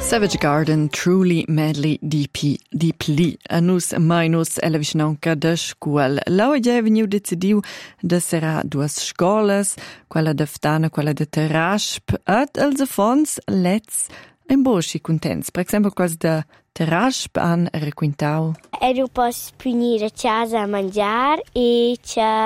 Savage Garden, Truly, Madly, Deeply. A nus mainus ella vicinanca da scuol. Lau è veniu decidiu da sarà duas scolas, quella da Ftana, quella da Terrasp, ad els affons lets in boschi contents. Per esempio, quasi da Terrasp han requintau. Ero posso punire a casa a mangiare e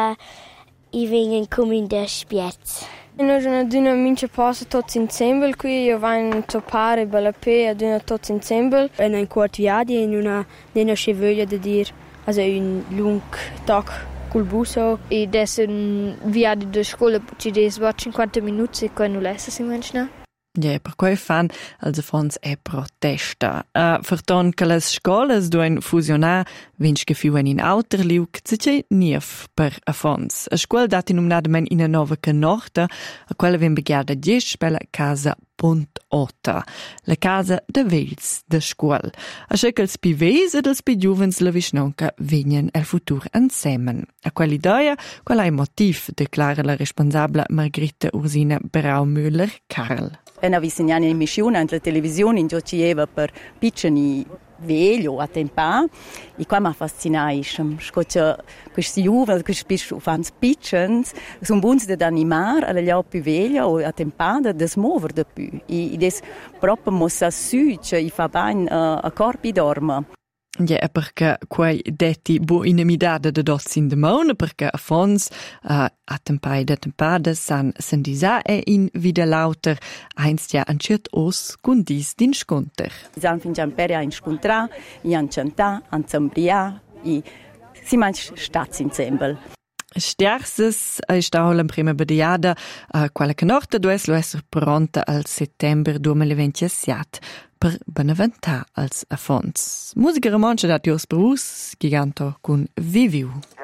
i vengono come in da spiez. Noi una d'una mince posa tutti insieme, qui io vado a toppare bella pe a d'una tutti insieme. E in quart viadi in una scevoglia da dire, also un lung tag col busso. E adesso viadi da scuola ci des 50 minuti e non lessa si mangia. Ja, per quei fan als affons è protesta. Verton che le scolas duen fusionar vinc che fiuen in auter liuk, c'è nief per affons. A scuola dati nominadamen in a nova canorta, a quella ven begiada 10 per la casa .8, la casa de vels de scuol. A che els pives ed els pigiuvens la visnonca venien el futur ensemen. A quell'idea, qual è motiv, declara la responsabile Margritta Ursina Braumüller-Karl. Una visinjana emissione in televisione in gioceva per piccini veglio a tempo e qua mi affascinava scoccia questi giovani questi fans piccini sono buoni da animare alle più veglio o a tempo da smuovere di più e des proprio mossa su cioè fa bene a corpi dorma. Ja, perché quei detti bu inimidade de dots in de mona, perché a fons a tempai de tempada san disa e in vida lauter einst ja anciert os cun dis din sconter. San fin giampere a incontra, in canta, an zambria e si manch stats insieme. Stärkses ist auch la prima bediada quella che norta dues lo esser pronta al settember 2027 per beneventà als affons. Musica romanza dat jos brus giganto con Viviu.